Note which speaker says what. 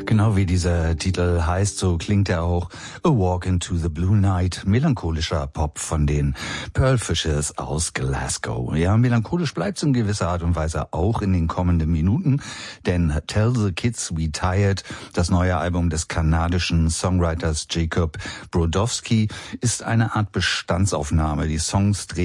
Speaker 1: Genau wie dieser Titel heißt, so klingt er auch. A Walk into the Blue Night, melancholischer Pop von den Pearlfishers aus Glasgow. Ja, melancholisch bleibt's in gewisser Art und Weise auch in den kommenden Minuten, denn Tell the Kids We Tired, das neue Album des kanadischen Songwriters Jacob Brodowski, ist eine Art Bestandsaufnahme. Die Songs drehen